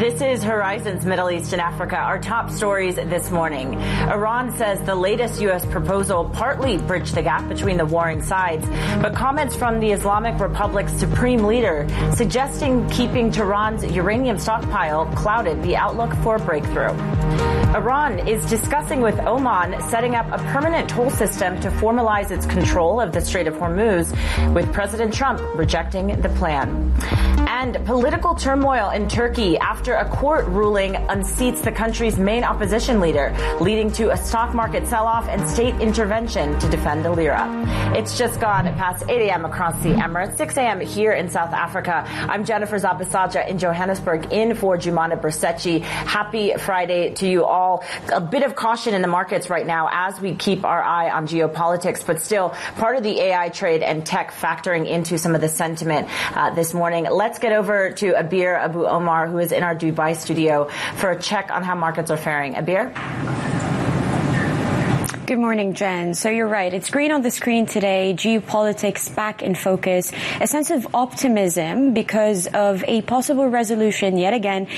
This is Horizon's Middle East and Africa. Our top stories this morning. Iran says the latest U.S. proposal partly bridged the gap between the warring sides, but comments from the Islamic Republic's supreme leader suggesting keeping Tehran's uranium stockpile clouded the outlook for a breakthrough. Iran is discussing with Oman setting up a permanent toll system to formalize its control of the Strait of Hormuz, with President Trump rejecting the plan. And political turmoil in Turkey after a court ruling unseats the country's main opposition leader, leading to a stock market sell-off and state intervention to defend the lira. It's just gone past 8 a.m. across the Emirates, 6 a.m. here in South Africa. I'm Jennifer Zabasaja in Johannesburg, in for Jumana Bersechi. Happy Friday to you all. A bit of caution in the markets right now as we keep our eye on geopolitics, but still part of the AI trade and tech factoring into some of the sentiment this morning. Let's get over to Abir Abu Omar, who is in our Dubai studio, for a check on how markets are faring. Abir? Good morning, Jen. So you're right. It's green on the screen today. Geopolitics back in focus. A sense of optimism because of a possible resolution yet again